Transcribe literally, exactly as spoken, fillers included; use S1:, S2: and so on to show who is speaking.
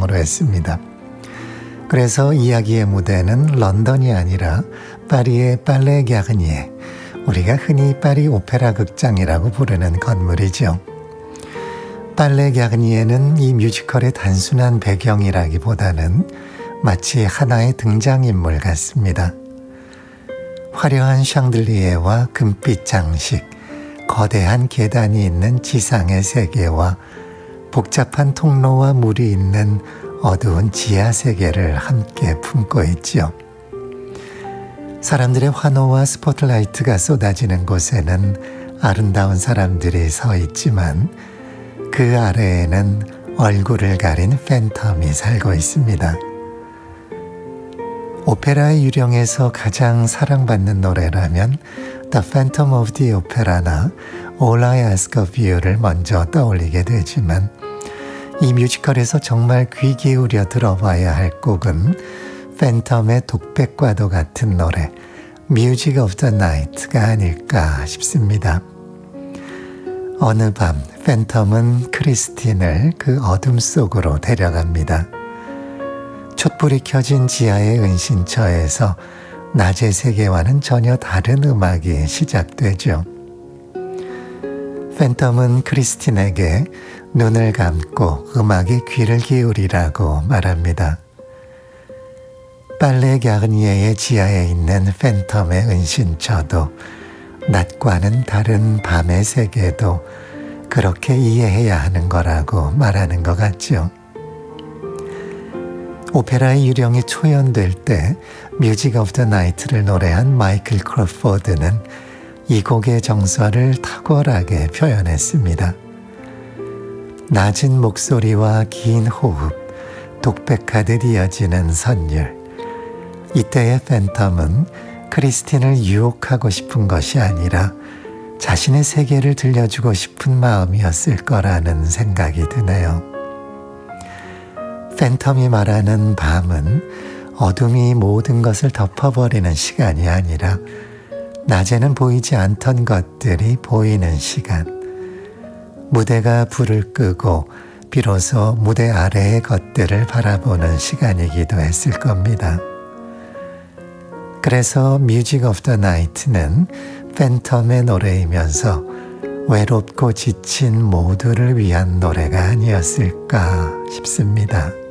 S1: 배경으로 했습니다. 그래서 이야기의 무대는 런던이 아니라 파리의 팔레 갸르니에, 우리가 흔히 파리 오페라 극장이라고 부르는 건물이죠. 팔레 갸르니에는 이 뮤지컬의 단순한 배경이라기보다는 마치 하나의 등장인물 같습니다. 화려한 샹들리에와 금빛 장식, 거대한 계단이 있는 지상의 세계와 복잡한 통로와 물이 있는 어두운 지하 세계를 함께 품고 있지요. 사람들의 환호와 스포트라이트가 쏟아지는 곳에는 아름다운 사람들이 서 있지만 그 아래에는 얼굴을 가린 팬텀이 살고 있습니다. 오페라의 유령에서 가장 사랑받는 노래라면 The Phantom of the Opera나 All I Ask of You를 먼저 떠올리게 되지만 이 뮤지컬에서 정말 귀 기울여 들어봐야 할 곡은 팬텀의 독백과도 같은 노래 Music of the Night가 아닐까 싶습니다. 어느 밤 팬텀은 크리스틴을 그 어둠 속으로 데려갑니다. 촛불이 켜진 지하의 은신처에서 낮의 세계와는 전혀 다른 음악이 시작되죠. 팬텀은 크리스틴에게 눈을 감고 음악에 귀를 기울이라고 말합니다. 팔레 갸르니에의 지하에 있는 팬텀의 은신처도 낮과는 다른 밤의 세계도 그렇게 이해해야 하는 거라고 말하는 것 같죠. 오페라의 유령이 초연될 때 뮤직 오브 더 나이트를 노래한 마이클 크로포드는 이 곡의 정서를 탁월하게 표현했습니다. 낮은 목소리와 긴 호흡, 독백하듯 이어지는 선율. 이때의 팬텀은 크리스틴을 유혹하고 싶은 것이 아니라 자신의 세계를 들려주고 싶은 마음이었을 거라는 생각이 드네요. 팬텀이 말하는 밤은 어둠이 모든 것을 덮어버리는 시간이 아니라 낮에는 보이지 않던 것들이 보이는 시간. 무대가 불을 끄고 비로소 무대 아래의 것들을 바라보는 시간이기도 했을 겁니다. 그래서 뮤직 오브 더 나이트는 팬텀의 노래이면서 외롭고 지친 모두를 위한 노래가 아니었을까 싶습니다.